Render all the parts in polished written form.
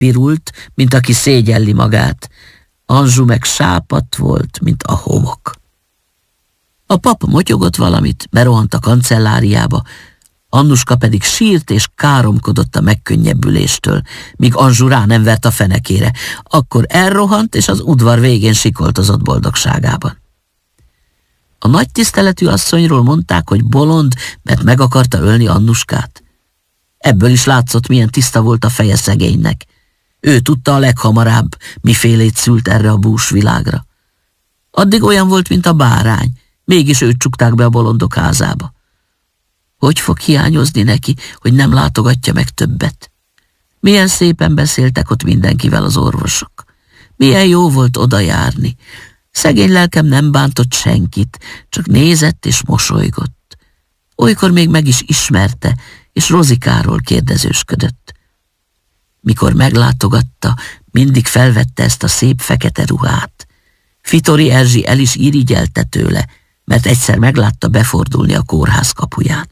pirult, mint aki szégyelli magát. Anzsu meg sápadt volt, mint a homok. A pap motyogott valamit, berohant a kancelláriába, Annuska pedig sírt és káromkodott a megkönnyebbüléstől, míg Anzsu rá nem vert a fenekére. Akkor elrohant, és az udvar végén sikoltozott boldogságában. A nagy tiszteletű asszonyról mondták, hogy bolond, mert meg akarta ölni Annuskát. Ebből is látszott, milyen tiszta volt a feje szegénynek. Ő tudta a leghamarabb, mifélét szült erre a bús világra. Addig olyan volt, mint a bárány, mégis őt csukták be a bolondok házába. Hogy fog hiányozni neki, hogy nem látogatja meg többet? Milyen szépen beszéltek ott mindenkivel az orvosok. Milyen jó volt oda járni. Szegény lelkem nem bántott senkit, csak nézett és mosolygott. Olykor még meg is ismerte, és Rozikáról kérdezősködött. Mikor meglátogatta, mindig felvette ezt a szép fekete ruhát. Fitori Erzsi el is irigyelte tőle, mert egyszer meglátta befordulni a kórház kapuján.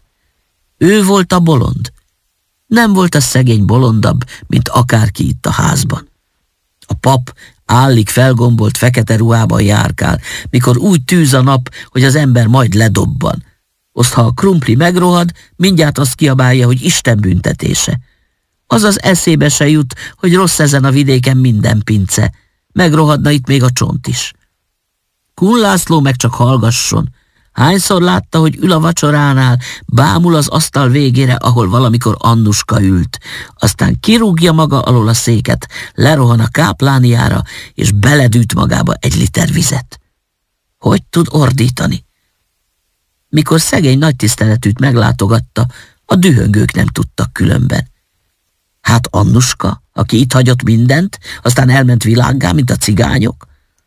Ő volt a bolond. Nem volt a szegény bolondabb, mint akárki itt a házban. A pap állig felgombolt fekete ruhában járkál, mikor úgy tűz a nap, hogy az ember majd ledobban. Azt, ha a krumpli megrohad, mindjárt azt kiabálja, hogy Isten büntetése. Azaz eszébe se jut, hogy rossz ezen a vidéken minden pince. Megrohadna itt még a csont is. Kun László meg csak hallgasson. Hányszor látta, hogy ül a vacsoránál, bámul az asztal végére, ahol valamikor Annuska ült, aztán kirúgja maga alól a széket, lerohan a káplániára, és beledűt magába 1 liter vizet. Hogy tud ordítani? Mikor szegény nagytiszteletűt meglátogatta, a dühöngők nem tudtak különben. Hát Annuska, aki itt hagyott mindent, aztán elment világgá, mint a cigányok.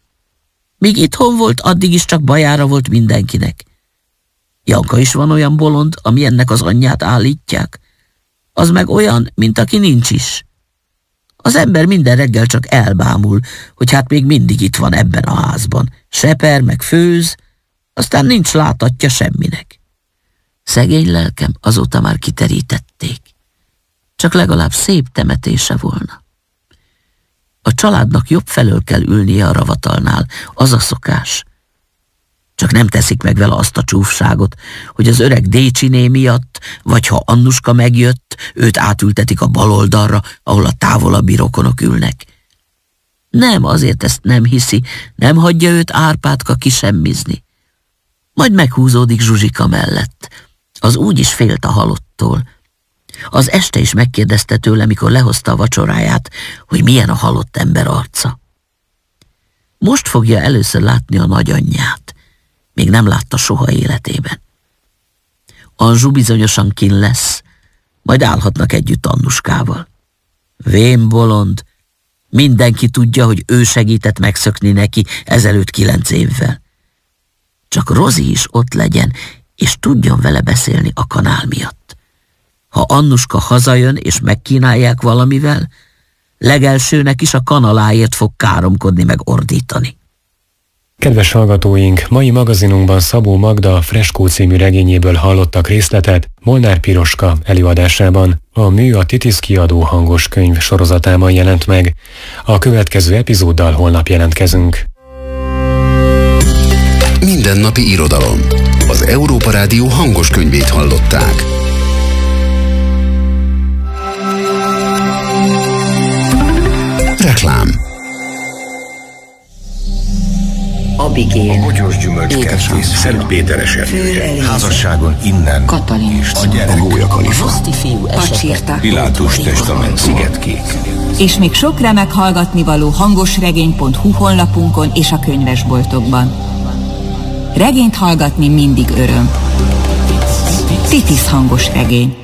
Míg itthon volt, addig is csak bajára volt mindenkinek. Janka is van olyan bolond, ami ennek az anyját állítják. Az meg olyan, mint aki nincs is. Az ember minden reggel csak elbámul, hogy hát még mindig itt van ebben a házban. Seper, meg főz, aztán nincs látatja semminek. Szegény lelkem azóta már kiterítették. Csak legalább szép temetése volna. A családnak jobb felől kell ülnie a ravatalnál, az a szokás. Csak nem teszik meg vele azt a csúfságot, hogy az öreg Décsiné miatt, vagy ha Annuska megjött, őt átültetik a bal oldalra, ahol a távolabbi rokonok ülnek. Nem, azért ezt nem hiszi, nem hagyja őt Árpádka kisemmizni. Majd meghúzódik Zsuzsika mellett. Az úgy is félt a halottól. Az este is megkérdezte tőle, mikor lehozta a vacsoráját, hogy milyen a halott ember arca. Most fogja először látni a nagyanyját. Még nem látta soha életében. Anzsu bizonyosan kin lesz, majd állhatnak együtt Annuskával. Vén bolond, mindenki tudja, hogy ő segített megszökni neki ezelőtt 9 évvel. Csak Rozi is ott legyen, és tudjon vele beszélni a kanál miatt. Ha Annuska hazajön és megkínálják valamivel, legelsőnek is a kanaláért fog káromkodni meg ordítani. Kedves hallgatóink, mai magazinunkban Szabó Magda Freskó című regényéből hallottak részletet Molnár Piroska előadásában. A mű a Titisz kiadó hangos könyv sorozatában jelent meg. A következő epizóddal holnap jelentkezünk. Mindennapi irodalom. Az Európa Rádió hangos könyvét hallották. Reklám. Abigail, a bogyós gyümölcskertész, Szent Péter esernyője, házasságon innen, Katalin, a gyerek, a Gólya Kalifa, Pacsirta, Pilátus testament, Szigetkék. És még sok remek hallgatnivaló hangosregény.hu honlapunkon és a könyvesboltokban. Regényt hallgatni mindig öröm. Titisz hangos regény.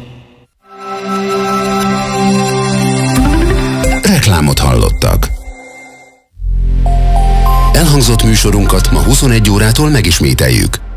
Reklámot hallottak. Elhangzott műsorunkat ma 21 órától megismételjük.